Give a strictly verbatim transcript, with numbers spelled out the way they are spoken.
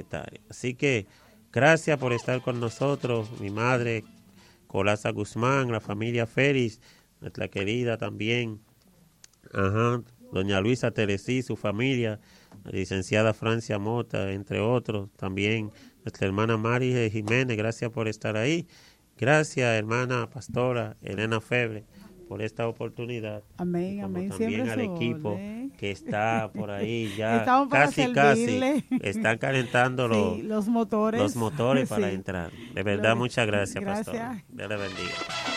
comunitaria. Así que gracias por estar con nosotros, mi madre Colasa Guzmán, la familia Félix, nuestra querida también, ajá, doña Luisa Teresí, su familia, la licenciada Francia Mota, entre otros, también nuestra hermana Mari Jiménez, gracias por estar ahí. Gracias, hermana pastora Elena Febre, por esta oportunidad. Amén, y como amén. También Siempre al equipo orden. que está por ahí ya casi, casi, están calentando sí, los, los motores, los motores para sí. entrar. De verdad, Gloria. Muchas gracias, gracias. Pastor. Dios le bendiga.